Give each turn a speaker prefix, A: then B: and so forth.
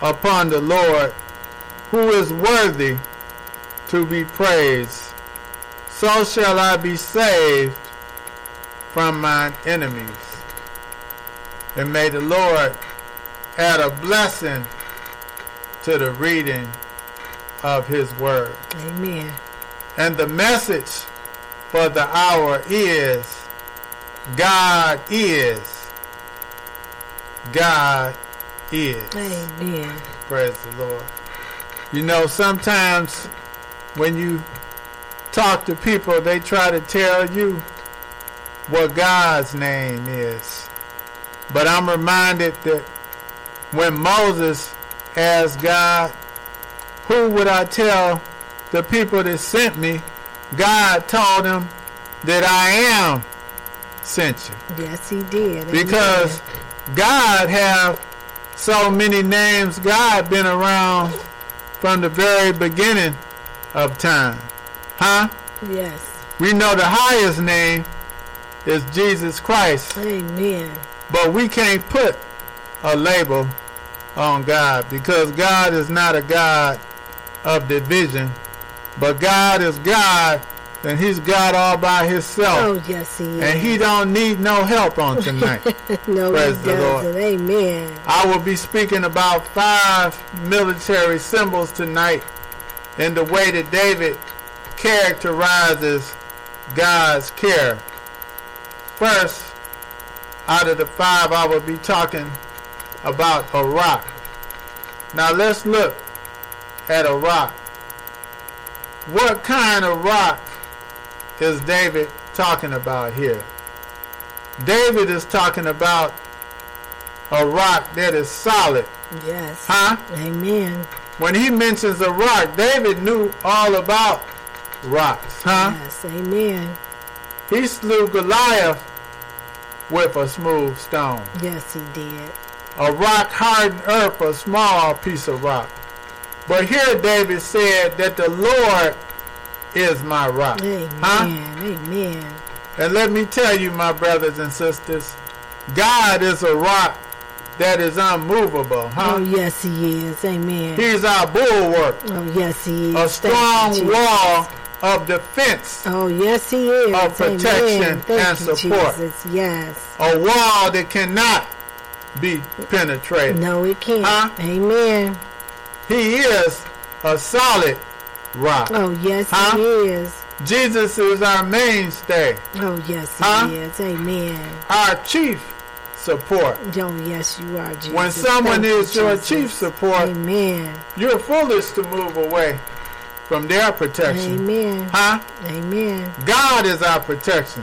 A: upon the Lord, who is worthy to be praised. So shall I be saved from mine enemies. And may the Lord add a blessing to the reading of his word.
B: Amen.
A: And the message for the hour is, God is. God is.
B: Amen.
A: Praise the Lord. You know, sometimes when you talk to people, they try to tell you what God's name is. But I'm reminded that when Moses asked God, who would I tell the people that sent me? God told him that I am sent you.
B: Yes, he did.
A: Because God have so many names. God been around from the very beginning of time. Huh?
B: Yes.
A: We know the highest name is Jesus Christ.
B: Amen.
A: But we can't put a label on God, because God is not a God of division, but God is God, and he's God all by himself.
B: Oh, yes, he is.
A: And he don't need no help on tonight.
B: No,
A: Praise
B: he
A: the Lord.
B: doesn't. Amen.
A: I will be speaking about 5 military symbols tonight in the way that David characterizes God's care. First, out of the 5, I will be talking about a rock. Now let's look at a rock. What kind of rock is David talking about here? David is talking about a rock that is solid.
B: Yes.
A: Huh?
B: Amen.
A: When he mentions a rock, David knew all about rocks. Huh?
B: Yes. Amen.
A: He slew Goliath with a smooth stone.
B: Yes, he did.
A: A rock-hardened earth, a small piece of rock. But here David said that the Lord is my rock.
B: Amen.
A: Huh?
B: Amen.
A: And let me tell you, my brothers and sisters, God is a rock that is unmovable. Huh?
B: Oh, yes, he is. Amen.
A: He's our bulwark.
B: Oh, yes, he is.
A: A
B: Thank you,
A: strong wall of defense.
B: Oh, yes, he is.
A: Of protection
B: Amen. Thank
A: and
B: you,
A: support.
B: Jesus. Yes.
A: A wall that cannot be penetrated.
B: No, it can't.
A: Huh?
B: Amen.
A: He is a solid rock.
B: Oh, yes,
A: Huh?
B: he is.
A: Jesus is our mainstay,
B: Oh, yes, he
A: Huh?
B: is. Amen.
A: our chief support.
B: Oh, yes, you are, Jesus.
A: When someone
B: Thank you,
A: is your
B: Jesus.
A: chief support,
B: Amen.
A: you're foolish to move away from their protection.
B: Amen.
A: Huh?
B: Amen.
A: God is our protection.